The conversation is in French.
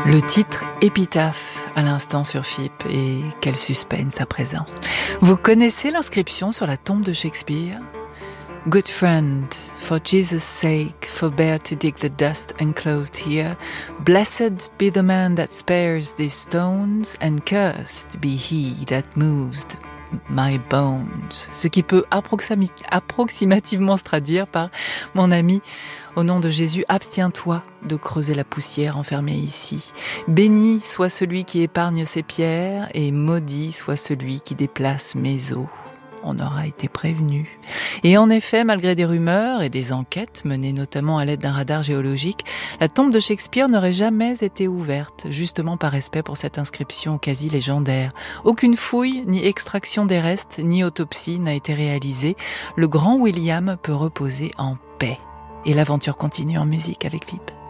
Le titre Épitaphe à l'instant sur FIP, et quel suspense à présent. Vous connaissez l'inscription sur la tombe de Shakespeare? Good friend, for Jesus' sake, forbear to dig the dust enclosed here. Blessed be the man that spares these stones, and cursed be he that moves my bones. Ce qui peut approximativement se traduire par « Mon ami, au nom de Jésus, abstiens-toi de creuser la poussière enfermée ici. Béni soit celui qui épargne ses pierres, et maudit soit celui qui déplace mes os. » On aura été prévenu. Et en effet, malgré des rumeurs et des enquêtes menées notamment à l'aide d'un radar géologique, la tombe de Shakespeare n'aurait jamais été ouverte, justement par respect pour cette inscription quasi légendaire. Aucune fouille, ni extraction des restes, ni autopsie n'a été réalisée. Le grand William peut reposer en paix. Et l'aventure continue en musique avec VIP.